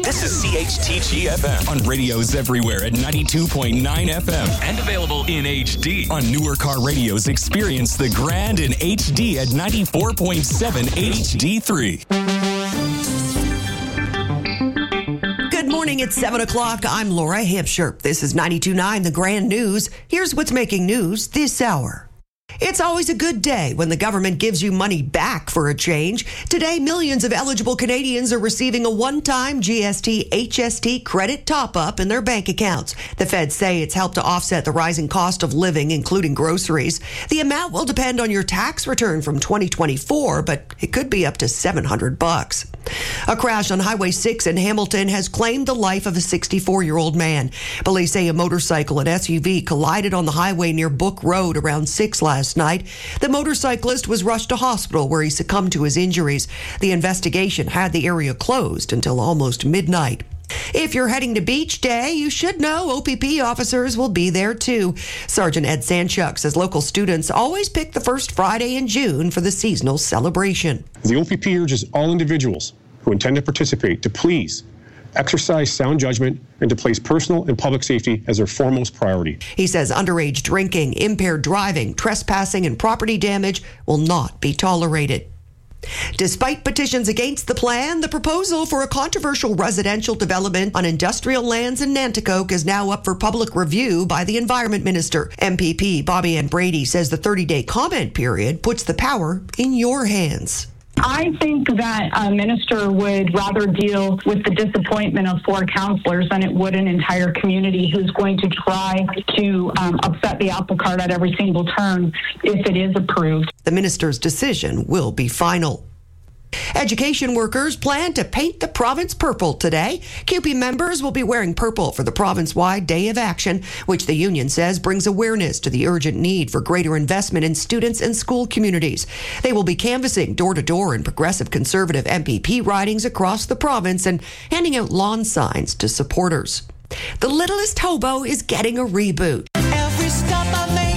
This is CHTG-FM on radios everywhere at 92.9 FM and available in HD. On newer car radios, experience the Grand in HD at 94.7 HD3. Good morning, it's 7 o'clock. I'm Laura Hipsher. This is 92.9 The Grand News. Here's what's making news this hour. It's always a good day when the government gives you money back for a change. Today, millions of eligible Canadians are receiving a one-time GST HST credit top-up in their bank accounts. The feds say it's helped to offset the rising cost of living, including groceries. The amount will depend on your tax return from 2024, but it could be up to $700. A crash on Highway 6 in Hamilton has claimed the life of a 64-year-old man. Police say a motorcycle and SUV collided on the highway near Book Road around 6 last night. The motorcyclist was rushed to hospital where he succumbed to his injuries. The investigation had the area closed until almost midnight. If you're heading to Beach Day, you should know OPP officers will be there too. Sergeant Ed Sanchuk says local students always pick the first Friday in June for the seasonal celebration. The OPP urges all individuals who intend to participate to please exercise sound judgment and to place personal and public safety as their foremost priority. He says underage drinking, impaired driving, trespassing, and property damage will not be tolerated. Despite petitions against the plan, the proposal for a controversial residential development on industrial lands in Nanticoke is now up for public review by the Environment Minister. MPP Bobby Ann Brady says the 30-day comment period puts the power in your hands. I think that a minister would rather deal with the disappointment of 4 councillors than it would an entire community who's going to try to upset the apple cart at every single turn if it is approved. The minister's decision will be final. Education workers plan to paint the province purple today. CUPE members will be wearing purple for the province-wide Day of Action, which the union says brings awareness to the urgent need for greater investment in students and school communities. They will be canvassing door-to-door in progressive Conservative MPP ridings across the province and handing out lawn signs to supporters. The Littlest Hobo is getting a reboot. Every stop I make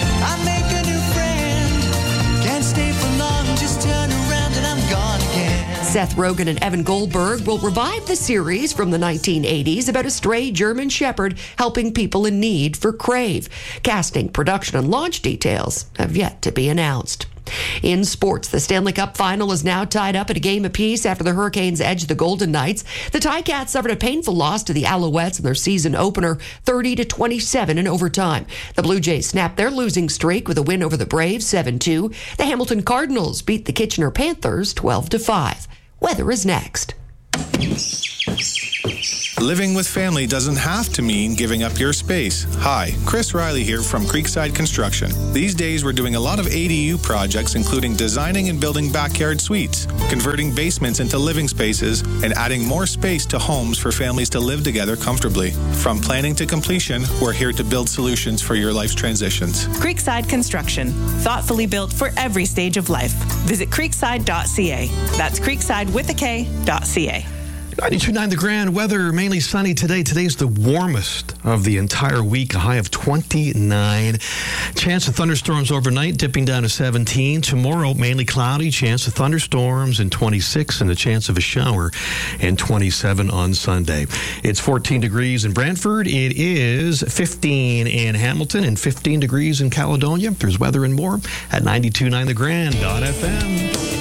a new friend. Can't stay for long, just turn around and I'm gone again. Seth Rogen and Evan Goldberg will revive the series from the 1980s about a stray German shepherd helping people in need for Crave. Casting, production, and launch details have yet to be announced. In sports, the Stanley Cup final is now tied up at a game apiece after the Hurricanes edged the Golden Knights. The Ticats suffered a painful loss to the Alouettes in their season opener, 30-27 in overtime. The Blue Jays snapped their losing streak with a win over the Braves, 7-2. The Hamilton Cardinals beat the Kitchener Panthers, 12-5. Weather is next. Living with family doesn't have to mean giving up your space. Hi, Chris Riley here from Creekside Construction. These days we're doing a lot of ADU projects, including designing and building backyard suites, converting basements into living spaces, and adding more space to homes for families to live together comfortably. From planning to completion, we're here to build solutions for your life's transitions. Creekside Construction, thoughtfully built for every stage of life. Visit creekside.ca. That's creekside.ca. 92.9 The Grand. Weather mainly sunny today. Today's the warmest of the entire week, a high of 29. Chance of thunderstorms overnight, dipping down to 17. Tomorrow, mainly cloudy, chance of thunderstorms, and 26, and a chance of a shower, and 27 on Sunday. It's 14 degrees in Brantford. It is 15 in Hamilton and 15 degrees in Caledonia. There's weather and more at 92.9 The Grand.fm.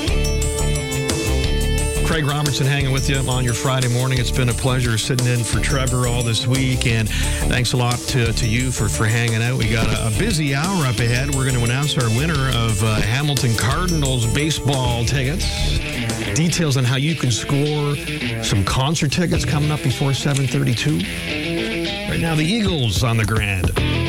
Craig Robertson hanging with you on your Friday morning. It's been a pleasure sitting in for Trevor all this week, and thanks a lot to you for hanging out. We got a busy hour up ahead. We're going to announce our winner of Hamilton Cardinals baseball tickets. Details on how you can score some concert tickets coming up before 7:32. Right now, the Eagles on the Grand.